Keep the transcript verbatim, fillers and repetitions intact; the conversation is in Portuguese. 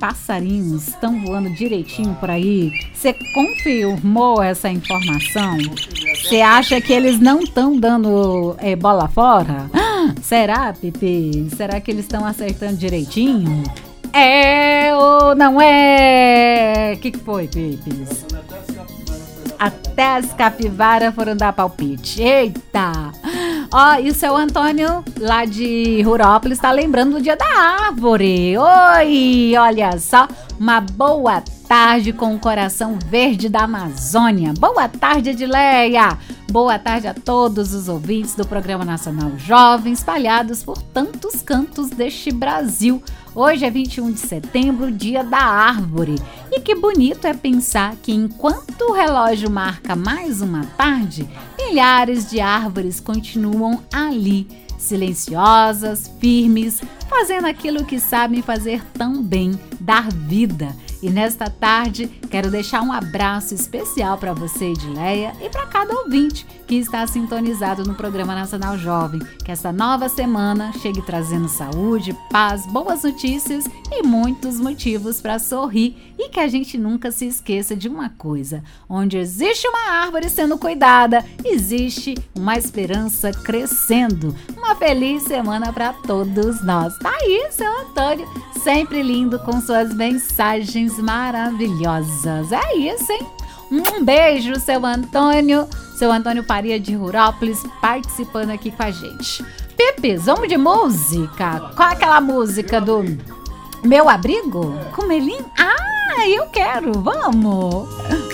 passarinhos estão voando direitinho por aí? Você confirmou essa informação? Você acha que eles não estão dando é, bola fora? Será, Pepe? Será que eles estão acertando direitinho? É ou não é? O que, que foi, Pepe? Até as capivaras foram dar palpite. Eita! Ó, e o seu Antônio, lá de Rurópolis, tá lembrando do Dia da Árvore. Oi, olha só, uma boa tarde com o coração verde da Amazônia. Boa tarde, Edileia. Boa tarde a todos os ouvintes do Programa Nacional Jovem, espalhados por tantos cantos deste Brasil. Hoje é vinte e um de setembro, Dia da Árvore. E que bonito é pensar que enquanto o relógio marca mais uma tarde, milhares de árvores continuam ali, silenciosas, firmes, fazendo aquilo que sabem fazer tão bem, dar vida. E nesta tarde, quero deixar um abraço especial para você, Edileia, e para cada ouvinte que está sintonizado no Programa Nacional Jovem. Que essa nova semana chegue trazendo saúde, paz, boas notícias e muitos motivos para sorrir. E que a gente nunca se esqueça de uma coisa: onde existe uma árvore sendo cuidada, existe uma esperança crescendo. Uma feliz semana para todos nós. Tá aí, seu Antônio, sempre lindo com suas mensagens maravilhosas. É isso, hein? Um beijo, seu Antônio. Seu Antônio Faria de Rurópolis participando aqui com a gente. Pepe, vamos de música? Qual é aquela música do Meu Abrigo? Com Melim? Ah, eu quero, vamos!